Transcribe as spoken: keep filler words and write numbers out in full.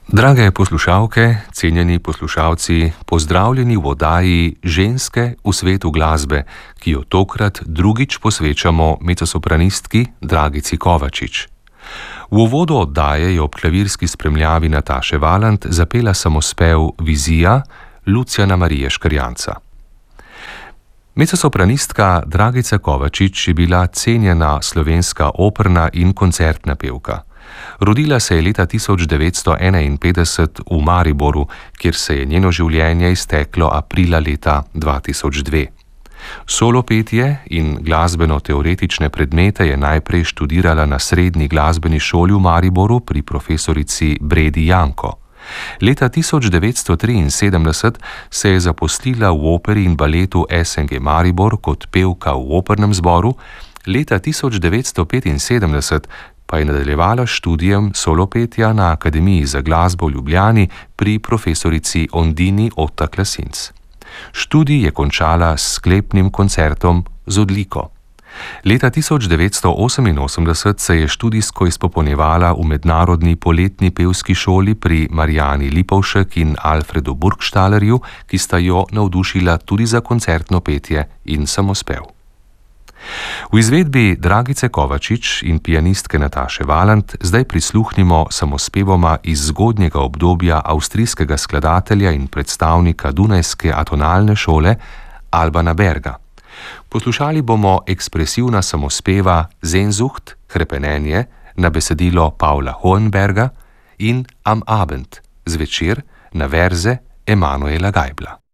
Drage poslušalke, cenjeni poslušalci, pozdravljeni v oddaji Ženske v svetu glasbe, ki jo tokrat drugič posvečamo mezzosopranistki Dragici Kovačič. V uvodu oddaje je ob klavirski spremljavi Nataše Valant zapela samospev Vizija Lucijana Marije Škrjanca. Mezzosopranistka Dragica Kovačič je bila cenjena slovenska operna in koncertna pevka. Rodila se je leta tisoč devetsto enainpetdeset v Mariboru, kjer se je njeno življenje izteklo aprila leta dva tisoč dve. Solo petje in glasbeno-teoretične predmete je najprej študirala na Srednji glasbeni šoli v Mariboru pri profesorici Bredi Janko. Leta tisoč devetsto triinsedemdeset se je zaposlila v operi in baletu S N G Maribor kot pevka v opernem zboru, leta tisoč devetsto petinsedemdeset pa je nadaljevala študijem solopetja na Akademiji za glasbo v Ljubljani pri profesorici Ondini Otta-Klasinc. Študij je končala s sklepnim koncertom z odliko. Leta tisoč devetsto oseminosemdeset se je študijsko izpopolnjevala v mednarodni poletni pevski šoli pri Marijani Lipovšek in Alfredu Burgstalerju, ki sta jo navdušila tudi za koncertno petje in samospev. V izvedbi Dragice Kovačič in pianistke Nataše Valant zdaj prisluhnimo samospevoma iz zgodnjega obdobja avstrijskega skladatelja in predstavnika dunajske atonalne šole Albana Berga. Poslušali bomo ekspresivna samospeva Sehnsucht, hrepenenje, na besedilo Paula Hohenberga in Am Abend, zvečer, na verze Emanuela Geibla.